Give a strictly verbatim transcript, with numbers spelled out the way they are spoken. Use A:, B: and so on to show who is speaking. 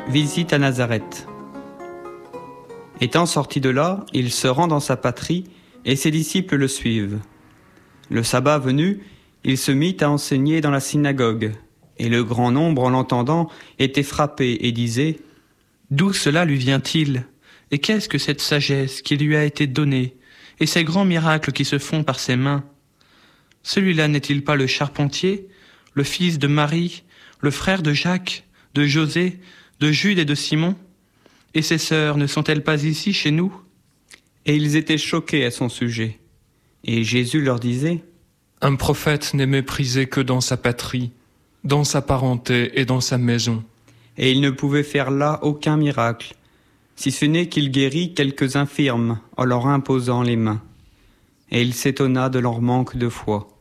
A: Visite à Nazareth. Étant sorti de là, il se rend dans sa patrie et ses disciples le suivent. Le sabbat venu, il se mit à enseigner dans la synagogue, et le grand nombre, en l'entendant, était frappé et disait : «
B: D'où cela lui vient-il ? Et qu'est-ce que cette sagesse qui lui a été donnée, et ces grands miracles qui se font par ses mains ? Celui-là n'est-il pas le charpentier, le fils de Marie, le frère de Jacques, de José, de Jude et de Simon ? Et ses sœurs ne sont-elles pas ici chez nous ? »
A: Et ils étaient choqués à son sujet. Et Jésus leur disait : «
C: Un prophète n'est méprisé que dans sa patrie, dans sa parenté et dans sa maison. »
A: Et il ne pouvait faire là aucun miracle, si ce n'est qu'il guérit quelques infirmes en leur imposant les mains. Et il s'étonna de leur manque de foi.